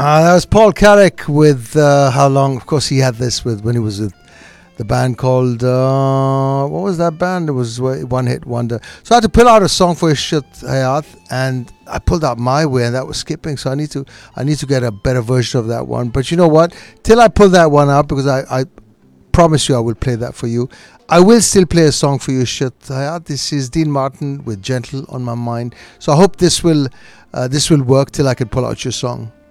That was Paul Carrick with How Long. Of course, he had this with when he was with the band called what was that band? It was One Hit Wonder. So I had to pull out a song for Ishrat Hayat, and I pulled out My Way, and that was skipping. So I need to get a better version of that one. But you know what? Till I pull that one out, because I promise you I will play that for you. I will still play a song for you, Ishrat Hayat. This is Dean Martin with Gentle on My Mind. So I hope this will work till I can pull out your song.